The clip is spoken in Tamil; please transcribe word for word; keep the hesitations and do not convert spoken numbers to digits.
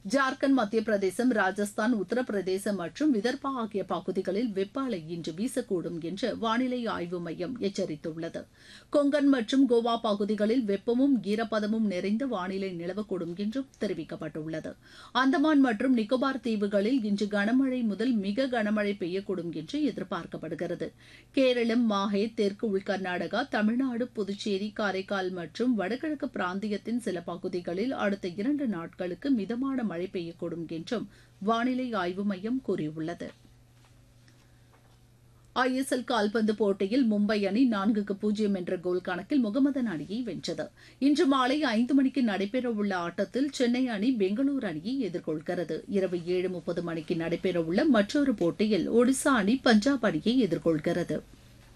ஜார்க்கண்ட், மத்திய பிரதேசம், ராஜஸ்தான், உத்தரப்பிரதேசம் மற்றும் விதர்பா ஆகிய பகுதிகளில் வெப்ப அலை இன்று வீசக்கூடும் என்று வானிலை ஆய்வு மையம் எச்சரித்துள்ளது. கொங்கன் மற்றும் கோவா பகுதிகளில் வெப்பமும் ஈரப்பதமும் நிறைந்த வானிலை நிலவக்கூடும் என்றும் தெரிவிக்கப்பட்டுள்ளது. அந்தமான் மற்றும் நிக்கோபார் தீவுகளில் இன்று கனமழை முதல் மிக கனமழை பெய்யக்கூடும் என்று எதிர்பார்க்கப்படுகிறது. கேரளம், மாஹே, தெற்கு உள் கர்நாடகா, தமிழ்நாடு, புதுச்சேரி, காரைக்கால் மற்றும் வடகிழக்கு பிராந்தியத்தின் சில பகுதிகளில் அடுத்த இரண்டு நாட்களுக்கு மிதமான மழை பெய்யக்கூடும் என்றும் வானிலை ஆய்வு மையம் கூறியுள்ளது. ஐ எஸ் எல் கால்பந்து போட்டியில் மும்பை அணி நான்குக்கு பூஜ்ஜியம் என்ற கோல் கணக்கில் முகமதன் அணியை வென்றது. இன்று மாலை ஐந்து மணிக்கு நடைபெறவுள்ள ஆட்டத்தில் சென்னை அணி பெங்களூரு அணியை எதிர்கொள்கிறது. இரவு ஏழு முப்பது மணிக்கு நடைபெறவுள்ள மற்றொரு போட்டியில் ஒடிசா அணி பஞ்சாப் அணியை எதிர்கொள்கிறது.